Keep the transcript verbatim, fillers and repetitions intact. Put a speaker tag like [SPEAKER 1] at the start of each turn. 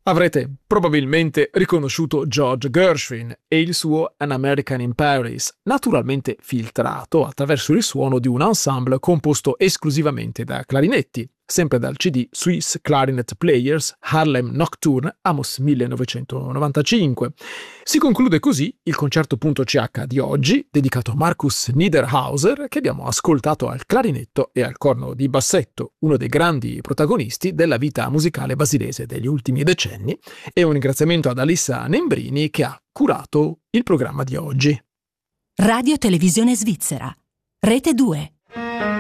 [SPEAKER 1] Avrete probabilmente riconosciuto George Gershwin e il suo An American in Paris, naturalmente filtrato attraverso il suono di un ensemble composto esclusivamente da clarinetti, sempre dal C D Swiss Clarinet Players Harlem Nocturne Amos millenovecentonovantacinque. Si conclude così il concerto.ch di oggi, dedicato a Markus Niederhauser, che abbiamo ascoltato al clarinetto e al corno di bassetto, uno dei grandi protagonisti della vita musicale basilese degli ultimi decenni, e un ringraziamento ad Alissa Nembrini che ha curato il programma di oggi.
[SPEAKER 2] Radio Televisione Svizzera, Rete due.